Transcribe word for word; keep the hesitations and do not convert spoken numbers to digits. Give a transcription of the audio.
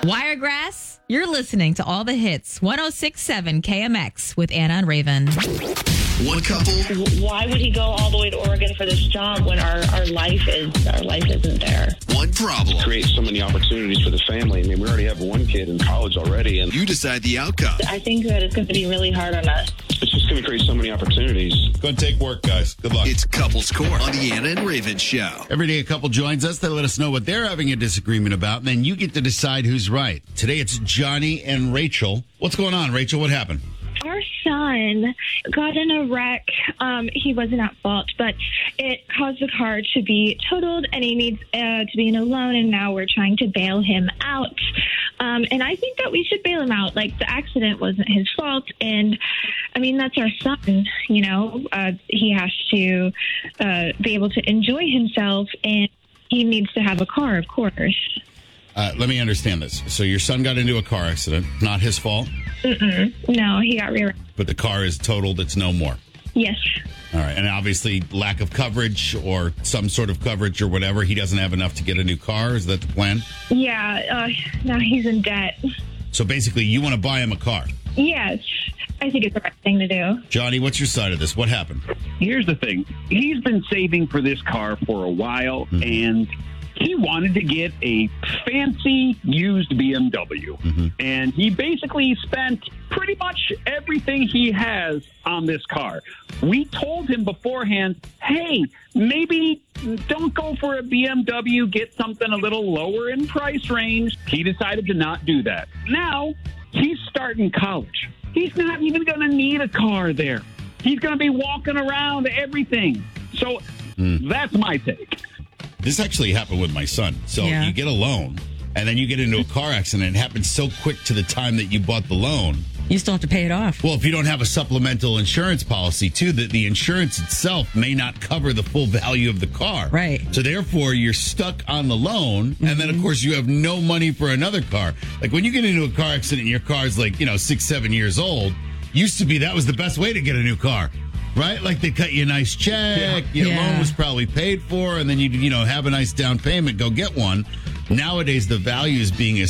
Wiregrass, you're listening to all the hits. one oh six point seven K M X with Anna and Raven. One couple. Why would he go all the way to Oregon for this job when our, our life is our life isn't there? One problem. Create so many opportunities for the family. I mean, we already have one kid in college already, and You decide the outcome. I think that it's going to be really hard on us. it's just going to create so many opportunities. Go and take work, guys. Good luck. It's Couples Court on the Anna and Raven Show. Every day a couple joins us. They let us know what they're having a disagreement about, and then you get to decide who's right. Today it's Johnny and Rachel. What's going on, Rachel? What happened? Our son got in a wreck. Um, he wasn't at fault, but it caused the car to be totaled, and he needs uh, to be in a loan, and now we're trying to bail him out. Um, and I think that we should bail him out. Like, the accident wasn't his fault, and, I mean, that's our son, you know. Uh, he has to uh, be able to enjoy himself, and he needs to have a car, of course. Uh, let me understand this. So your son got into a car accident. Not his fault, Mm-mm. No, he got rear. but the car is totaled. It's no more. Yes. All right. And obviously lack of coverage or some sort of coverage or whatever. He doesn't have enough to get a new car. Is that the plan? Yeah, uh, now he's in debt. So basically you want to buy him a car. Yes, I think it's the right thing to do. Johnny, what's your side of this? What happened? Here's the thing. He's been saving for this car for a while, Mm-hmm. and he wanted to get a fancy used B M W. Mm-hmm. And he basically spent pretty much everything he has on this car. We told him beforehand, hey, maybe don't go for a B M W, get something a little lower in price range. He decided to not do that. Now, he's starting college. He's not even going to need a car there. He's going to be walking around everything. So Mm. that's my take. This actually happened with my son. So Yeah. you get a loan and then you get into a car accident. It happens so quick to the time that you bought the loan. You still have to pay it off. Well, if you don't have a supplemental insurance policy, too, that the insurance itself may not cover the full value of the car. Right. So therefore, you're stuck on the loan. Mm-hmm. And then, of course, you have no money for another car. Like when you get into a car accident and your car's like, you know, six, seven years old, used to be that was the best way to get a new car. Right? Like they cut you a nice check. Yeah. Your Yeah. loan was probably paid for. And then you, you know, have a nice down payment, go get one. Nowadays, the value is being